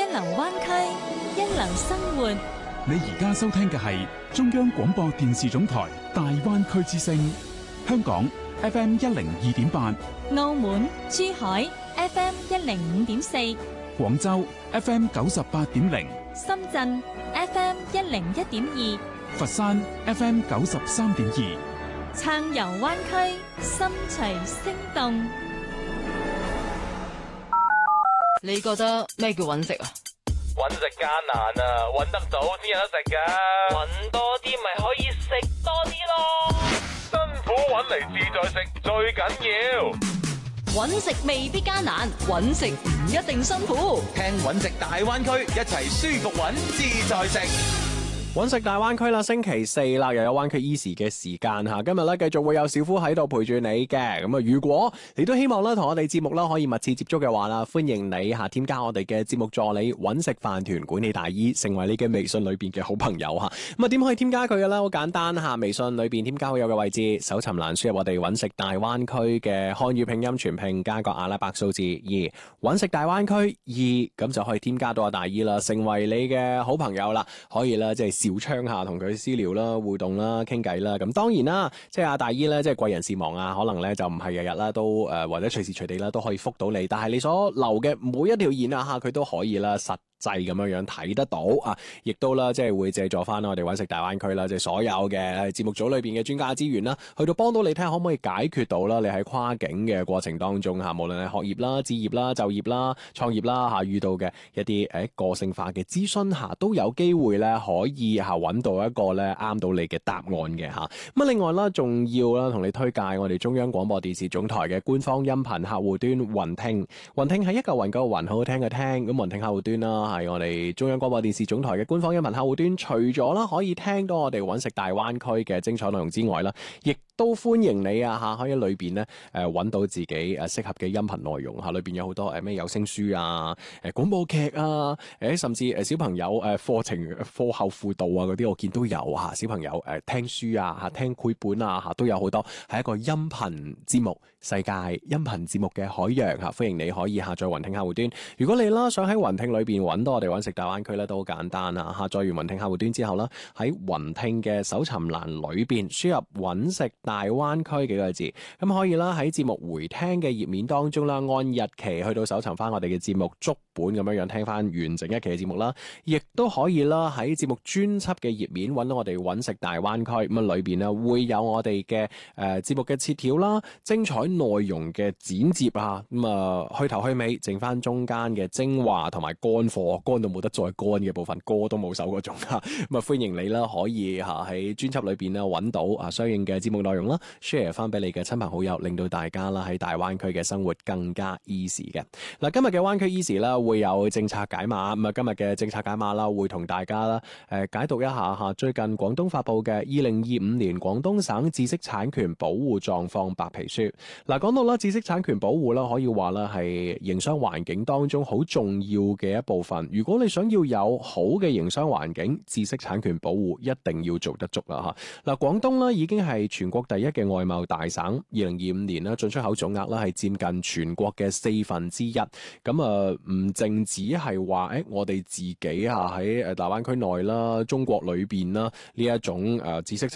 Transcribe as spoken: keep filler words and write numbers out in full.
流灣區，一流生活。 你而家收聽嘅係中央廣播電視總台大灣區之聲，香港 F M 一零二點八， 澳門、珠海 F M 一零五點四， 廣州 F M 九十八點零， 深圳 F M 一零一點二， 佛山 F M 九十三點二。 撐遊灣區，心隨聲動。 你覺得咩叫揾食啊？ 揾食艱難啊，揾得到先有得食噶。揾多啲咪可以食多啲咯。辛苦揾嚟自在食最緊要。 揾食未必艱難，揾食唔一定辛苦。 聽揾食大灣區，一齊舒服揾自在食。 揾食大灣區啦，星期四啦，又有灣區 Easy 嘅時間吓。今日咧繼續會有小夫喺度陪住你嘅。咁啊，如果你都希望咧同我哋節目啦可以密切接觸嘅話啦，歡迎你吓添加我哋嘅節目助理揾食飯團管理大姨，成為你嘅微信裏邊嘅好朋友吓。咁啊，點可以添加佢嘅咧？好簡單吓，微信裏邊添加好友嘅位置，搜尋欄輸入我哋揾食大灣區嘅漢語拼音全拼加個阿拉伯數字二，揾食大灣區二，咁就可以添加到阿大姨啦，成為你嘅好朋友啦。可以啦，即係小窗下同佢私聊啦、互動啦、傾偈啦。咁當然啦，即係阿大姨咧，即係貴人事忙啊，可能咧就唔係日日啦，都誒、呃、或者隨時隨地啦都可以覆到你。但係你所留嘅每一條言啊，吓佢都可以啦，實際咁樣樣睇得到啊，亦都啦，即係會借助翻我哋揾食大灣區啦，即係所有嘅節目組裏邊嘅專家資源啦，去到幫到你睇下可唔可以解決到啦，你喺跨境嘅過程當中吓，無論係學業啦、置業啦、就業啦、創業啦吓，遇到嘅一啲誒個性化嘅諮詢吓，都有機會咧可以吓揾到一個咧啱到你嘅答案嘅吓。咁啊，另外啦，仲要啦同你推介我哋中央廣播電視總台嘅官方音頻客戶端雲聽，雲聽係一嚿雲個雲，好好聽嘅聽，咁雲聽客戶端啦。係我哋中央廣播電視總台嘅官方音頻客戶端，除咗啦可以聽到我哋揾食大灣區嘅精彩內容之外啦，亦都歡迎你啊吓，可以裏邊咧誒揾到自己誒適合嘅音頻內容吓，裏邊有好多誒咩有聲書啊、誒廣播劇啊、誒甚至誒小朋友誒課程課後輔導啊嗰啲，我見都有吓，小朋友誒聽書啊吓、聽繪本啊吓，都有好多，係一個音頻節目世界音頻節目嘅海洋吓，歡迎你可以下載雲聽客戶端。如果你啦想喺雲聽裏邊揾到我哋揾食大灣區咧，都好簡單啊！下載完雲聽客戶端之後啦，喺雲聽嘅搜尋欄裏邊輸入揾食大灣區幾個字，咁可以啦喺節目回聽嘅頁面當中啦，按日期去到搜尋翻我哋嘅節目足本咁樣樣聽翻完整一期嘅節目啦，亦都可以啦喺節目專輯嘅頁面揾到我哋揾食大灣區，咁啊裏邊咧會有我哋嘅誒節目嘅切條啦、精彩內容嘅剪接啊，咁啊去頭去尾，剩翻中間嘅精華同埋乾貨，乾到冇得再乾嘅部分，歌都冇手嗰種啊，咁啊歡迎你啦，可以吓喺專輯裏邊咧揾到啊相應嘅節目內容啦 ，share 翻俾你嘅親朋好友，令到大家啦喺大灣區嘅生活更加 easy 嘅。嗱，今日嘅灣區 easy 啦，會有政策解碼，咁啊今日嘅政策解碼啦，會同大家啦誒解讀一下吓最近廣東發布嘅二零二五年廣東省知識產權保護狀況白皮書。嗱，講到啦知識產權保護啦，可以話啦係營商環境當中好重要嘅一部分。如果你想要有好嘅營商環境，知識產權保護一定要做得足啦吓。嗱，廣東咧已經係全國第一嘅外貿大省，二零二五年咧進出口總額咧係佔近全國嘅四分之一。咁啊，唔淨止係話誒，我哋自己吓喺誒大灣區內啦、中國裏邊啦呢一種誒知識產